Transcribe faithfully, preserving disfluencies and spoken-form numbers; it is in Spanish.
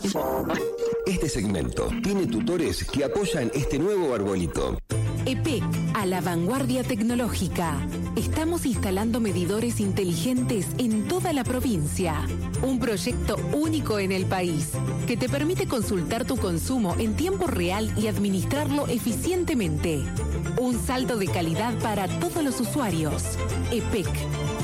Este segmento tiene tutores que apoyan este nuevo arbolito. E P E C, a la vanguardia tecnológica. Estamos instalando medidores inteligentes en toda la provincia. Un proyecto único en el país, que te permite consultar tu consumo en tiempo real y administrarlo eficientemente. Un salto de calidad para todos los usuarios. E P E C,